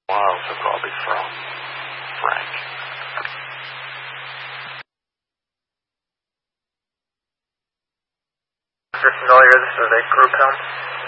Miles of Robbie from Frank. If you're familiar, this is a group home.